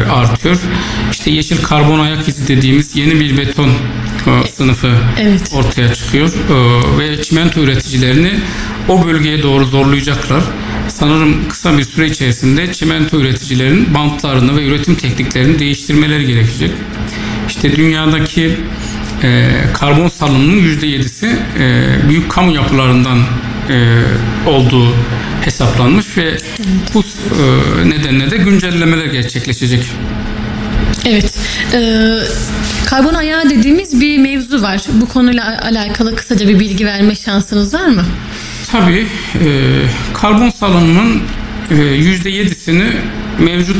artıyor. İşte yeşil karbon ayak izi dediğimiz yeni bir beton sınıfı ortaya çıkıyor ve çimento üreticilerini o bölgeye doğru zorlayacaklar. Sanırım kısa bir süre içerisinde çimento üreticilerinin bantlarını ve üretim tekniklerini değiştirmeleri gerekecek. İşte dünyadaki karbon salınımının %7'si büyük kamu yapılarından olduğu hesaplanmış ve bu nedenle de güncellemeler gerçekleşecek. Evet. Karbon ayağı dediğimiz bir mevzu var. Bu konuyla alakalı kısaca bir bilgi verme şansınız var mı? Tabii. Karbon salınımının %7'sini mevcut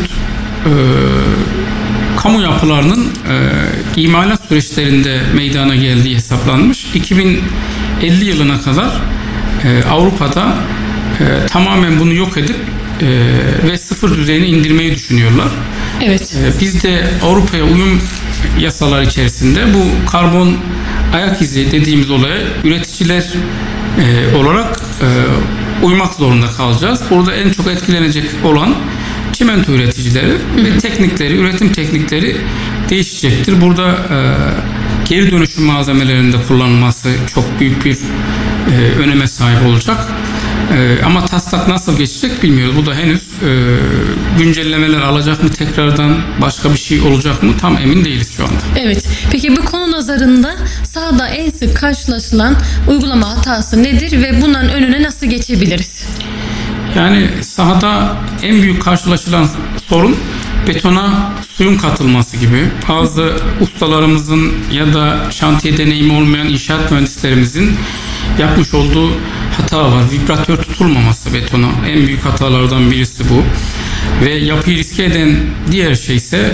kamu yapılarının imalat süreçlerinde meydana geldiği hesaplanmış. 2050 yılına kadar Avrupa'da tamamen bunu yok edip ve sıfır düzeyine indirmeyi düşünüyorlar. Evet. Biz de Avrupa'ya uyum yasalar içerisinde bu karbon ayak izi dediğimiz olaya üreticiler olarak uymak zorunda kalacağız. Burada en çok etkilenecek olan çimento üreticileri ve teknikleri, üretim teknikleri değişecektir. Burada geri dönüşüm malzemelerinde kullanılması çok büyük bir öneme sahip olacak. Ama taslak nasıl geçecek bilmiyoruz. Bu da henüz güncellemeler alacak mı tekrardan, başka bir şey olacak mı tam emin değiliz şu anda. Evet. Peki bu konu nazarında sahada en sık karşılaşılan uygulama hatası nedir ve bundan önüne nasıl geçebiliriz? Yani sahada en büyük karşılaşılan sorun betona suyun katılması gibi. Bazı ustalarımızın ya da şantiye deneyimi olmayan inşaat mühendislerimizin yapmış olduğu hata var. Vibratör tutulmaması betona. En büyük hatalardan birisi bu. Ve yapıyı riske eden diğer şey ise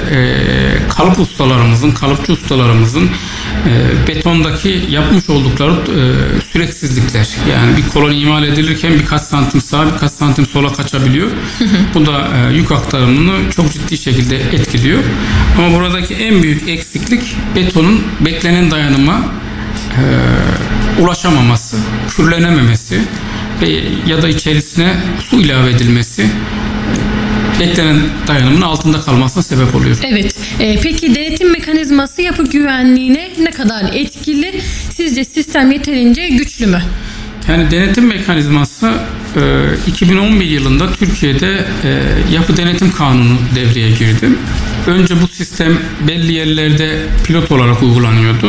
kalıpçı ustalarımızın betondaki yapmış oldukları süreksizlikler. Yani bir kolon imal edilirken birkaç santim sağa birkaç santim sola kaçabiliyor. Bu da yük aktarımını çok ciddi şekilde etkiliyor. Ama buradaki en büyük eksiklik betonun beklenen dayanıma ulaşamaması, kürlenememesi ya da içerisine su ilave edilmesi beklenen dayanımın altında kalmasına sebep oluyor. Evet. Peki denetim mekanizması yapı güvenliğine ne kadar etkili? Sizce sistem yeterince güçlü mü? Yani denetim mekanizması 2011 yılında Türkiye'de yapı denetim kanunu devreye girdi. Önce bu sistem belli yerlerde pilot olarak uygulanıyordu.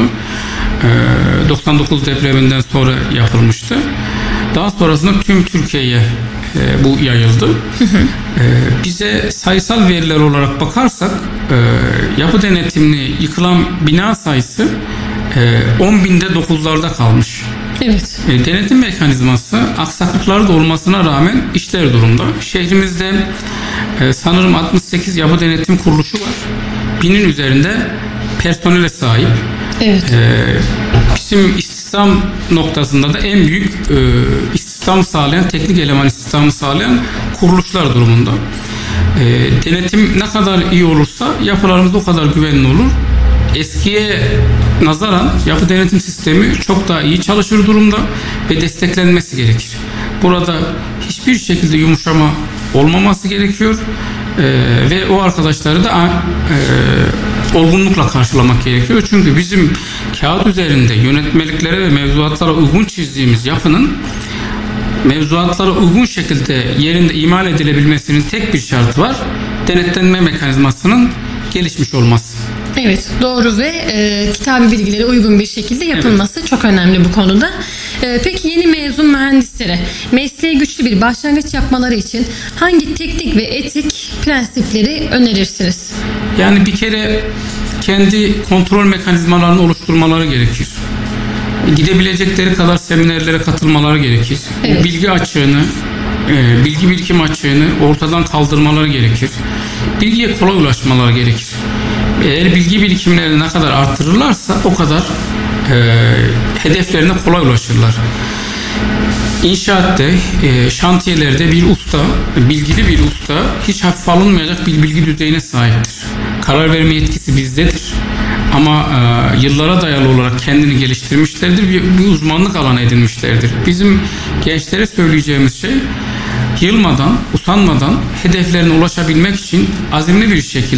99 depreminden sonra yapılmıştı. Daha sonrasında tüm Türkiye'ye bu yayıldı. Bize sayısal veriler olarak bakarsak yapı denetimli yıkılan bina sayısı 10.000'de 9'larda kalmış. Evet. Denetim mekanizması aksaklıkları da olmasına rağmen işler durumda. Şehrimizde sanırım 68 yapı denetim kuruluşu var. 1000'in üzerinde personele sahip. Evet. Bizim istihdam noktasında da en büyük istihdam sağlayan, teknik eleman istihdamı sağlayan kuruluşlar durumunda. Denetim ne kadar iyi olursa yapılarımız o kadar güvenli olur. Eskiye nazaran yapı denetim sistemi çok daha iyi çalışır durumda ve desteklenmesi gerekir. Burada hiçbir şekilde yumuşama olmaması gerekiyor ve o arkadaşları da olgunlukla karşılamak gerekiyor. Çünkü bizim kağıt üzerinde yönetmeliklere ve mevzuatlara uygun çizdiğimiz yapının mevzuatlara uygun şekilde yerinde imal edilebilmesinin tek bir şartı var. Denetlenme mekanizmasının gelişmiş olması. Evet, doğru ve kitabi bilgilere uygun bir şekilde yapılması çok önemli bu konuda. Peki yeni mezun mühendislere mesleğe güçlü bir başlangıç yapmaları için hangi teknik ve etik prensipleri önerirsiniz? Yani bir kere kendi kontrol mekanizmalarını oluşturmaları gerekir. Gidebilecekleri kadar seminerlere katılmaları gerekir. Evet. Bilgi açığını, bilgi birikim açığını ortadan kaldırmaları gerekir. Bilgiye kolay ulaşmaları gerekir. Eğer bilgi birikimlerini ne kadar arttırırlarsa o kadar hedeflerine kolay ulaşırlar. İnşaatta, şantiyelerde bir usta, bilgili bir usta hiç hafife alınmayacak bir bilgi düzeyine sahiptir. Karar verme yetkisi bizdedir. Ama yıllara dayalı olarak kendini geliştirmişlerdir, bir uzmanlık alanı edinmişlerdir. Bizim gençlere söyleyeceğimiz şey, yılmadan, usanmadan hedeflerine ulaşabilmek için azimli bir şekilde